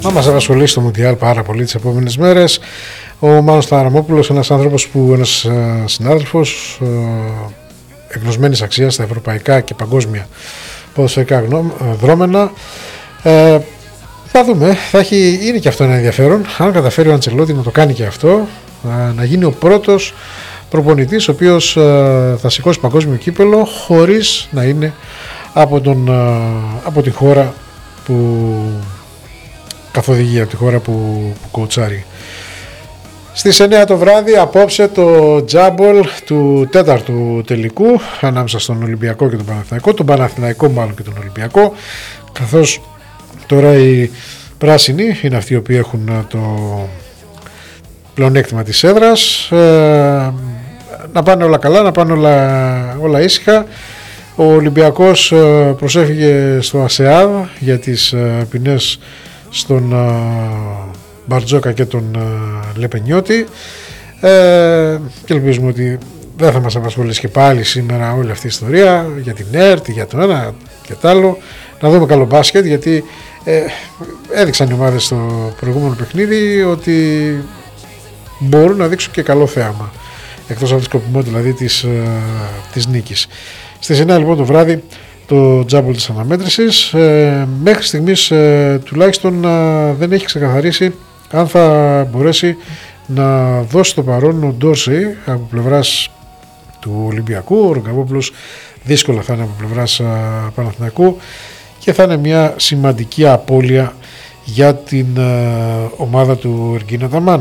θα μας απασχολήσει το Μουντιάλ πάρα πολύ τις επόμενες μέρες. Ο Μάνος Ταραμόπουλος, ένας συνάδελφος εγνωσμένης αξίας στα ευρωπαϊκά και παγκόσμια ποδοσφαιρικά δρόμενα. Θα δούμε, είναι και αυτό ένα ενδιαφέρον αν καταφέρει ο Αντσελότη να το κάνει και αυτό, να γίνει ο πρώτος προπονητής ο οποίος θα σηκώσει παγκόσμιο κύπελο χωρίς να είναι από τη χώρα που καθοδηγεί, από τη χώρα που κοουτσάρει. Στις 9 το βράδυ απόψε το τζάμπολ του τέταρτου τελικού ανάμεσα στον Ολυμπιακό και τον Παναθηναϊκό, τον Παναθηναϊκό μάλλον και τον Ολυμπιακό, καθώς τώρα οι πράσινοι είναι αυτοί οι οποίοι έχουν το πλεονέκτημα της έδρας. Να πάνε όλα καλά, να πάνε όλα ήσυχα. Ο Ολυμπιακός προσέφυγε στο ΑΣΕΑΔ για τις ποινές στον Μπαρτζόκα και τον Λεπενιώτη, και ελπίζουμε ότι δεν θα μας απασχολήσει και πάλι σήμερα όλη αυτή η ιστορία για την ΕΡΤ, για το ένα και το άλλο. Να δούμε καλό μπάσκετ, γιατί έδειξαν οι ομάδες στο προηγούμενο παιχνίδι ότι μπορούν να δείξουν και καλό θέαμα, εκτός από τη σκοπιμότητα δηλαδή της νίκης. Στις 9 λοιπόν το βράδυ το τζάμπολ της αναμέτρησης. Μέχρι στιγμής τουλάχιστον δεν έχει ξεκαθαρίσει αν θα μπορέσει να δώσει το παρόν ο Ντόρσεϊ από πλευράς του Ολυμπιακού. Ο Ρογκαβόπουλος δύσκολα θα είναι από πλευράς Παναθηναϊκού και θα είναι μια σημαντική απώλεια για την ομάδα του Εργκίν Αταμάν.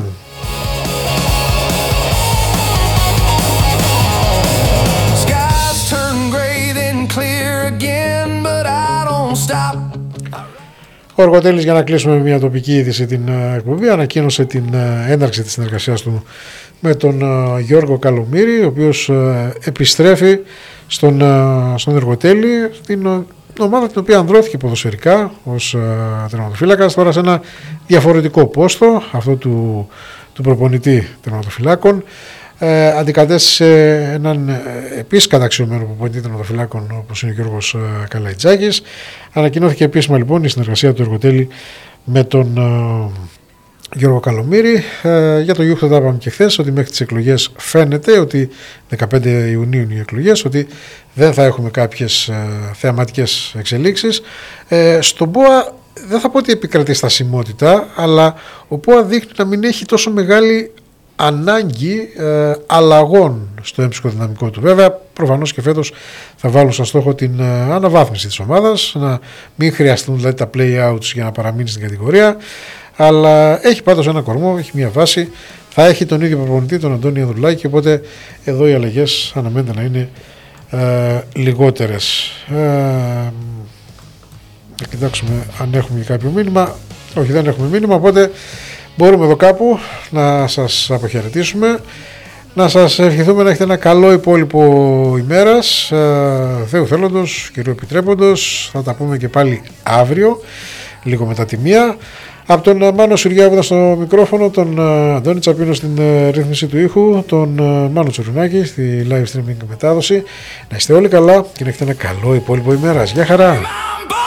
Ο Εργοτέλης, για να κλείσουμε μια τοπική είδηση την εκπομπή, ανακοίνωσε την έναρξη της συνεργασίας του με τον Γιώργο Καλομήρη, ο οποίος επιστρέφει στον Εργοτέλη, την ομάδα την οποία ανδρώθηκε ποδοσφαιρικά ως τερματοφύλακας, τώρα σε ένα διαφορετικό πόστο, αυτό του προπονητή τερματοφυλάκων. Αντικατέστησε έναν επίσης καταξιωμένο προπονητή τερματοφυλάκων όπως είναι ο Γιώργος Καλαϊτζάκης. Ανακοινώθηκε επίσημα λοιπόν η συνεργασία του Εργοτέλη με τον Γιώργο Καλομήρη. Για το Γιούχτα τα είπαμε και χθες ότι μέχρι τις εκλογές φαίνεται ότι 15 Ιουνίου είναι οι εκλογές, ότι δεν θα έχουμε κάποιες θεαματικές εξελίξεις. Στον ΠΟΑ δεν θα πω ότι επικρατεί στασιμότητα, αλλά ο ΠΟΑ δείχνει να μην έχει τόσο μεγάλη ανάγκη αλλαγών στο έμψυχο δυναμικό του. Βέβαια, προφανώς και φέτος θα βάλουν σαν στόχο την αναβάθμιση της ομάδας, να μην χρειαστούν δηλαδή τα play-outs για να παραμείνει στην κατηγορία, αλλά έχει πάντως ένα κορμό, έχει μια βάση, θα έχει τον ίδιο προπονητή, τον Αντώνη Ανδρουλάκη, οπότε εδώ οι αλλαγές αναμένεται να είναι λιγότερες. Να κοιτάξουμε αν έχουμε κάποιο μήνυμα. Όχι, δεν έχουμε μήνυμα, οπότε μπορούμε εδώ κάπου να σας αποχαιρετήσουμε, να σας ευχηθούμε να έχετε ένα καλό υπόλοιπο ημέρας, Θεού θέλοντος, Κυρίου επιτρέποντος. Θα τα πούμε και πάλι αύριο, λίγο μετά τη 1. Από τον Μάνο Σουριά που ήταν στο μικρόφωνο, τον Αντώνη Τσαπίνο στην ρύθμιση του ήχου, τον Μάνο Τσουρουνάκη στη live streaming μετάδοση. Να είστε όλοι καλά και να έχετε ένα καλό υπόλοιπο ημέρας. Γεια χαρά!